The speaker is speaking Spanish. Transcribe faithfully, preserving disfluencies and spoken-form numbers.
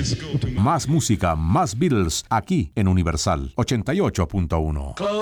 Más música, más Beatles, aquí en Universal ochenta y ocho punto uno.